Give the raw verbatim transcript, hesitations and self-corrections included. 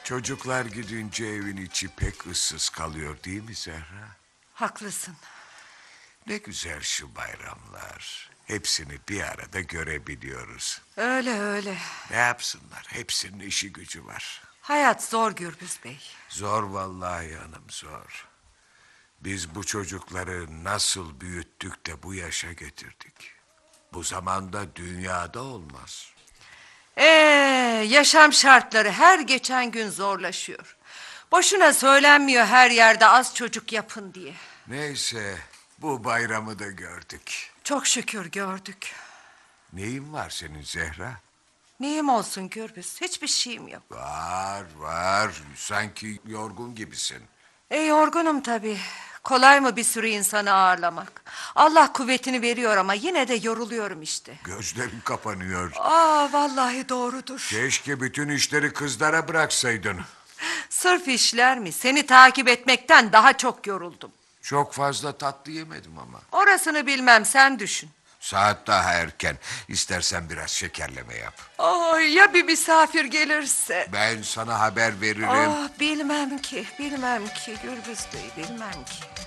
Çocuklar gidince evin içi pek ıssız kalıyor değil mi Zehra? Haklısın. Ne güzel şu bayramlar. Hepsini bir arada görebiliyoruz. Öyle öyle. Ne yapsınlar? Hepsinin işi gücü var. Hayat zor Gürbüz Bey. Zor vallahi hanım, zor. Biz bu çocukları nasıl büyüttük de bu yaşa getirdik. Bu zamanda dünyada olmaz. Ee, yaşam şartları her geçen gün zorlaşıyor. Boşuna söylenmiyor her yerde az çocuk yapın diye. Neyse, bu bayramı da gördük. Çok şükür gördük. Neyin var senin Zehra? Neyim olsun Gürbüz? Hiçbir şeyim yok. Var var, sanki yorgun gibisin. E yorgunum tabii. Kolay mı bir sürü insanı ağırlamak? Allah kuvvetini veriyor ama yine de yoruluyorum işte. Gözlerin kapanıyor. Aa vallahi doğrudur. Keşke bütün işleri kızlara bıraksaydın. Sırf işler mi? Seni takip etmekten daha çok yoruldum. Çok fazla tatlı yemedim ama. Orasını bilmem, sen düşün. Saat daha erken. İstersen biraz şekerleme yap. Ay ya bir misafir gelirse? Ben sana haber veririm. Ah bilmem ki, bilmem ki Gürbüz Bey, bilmem ki.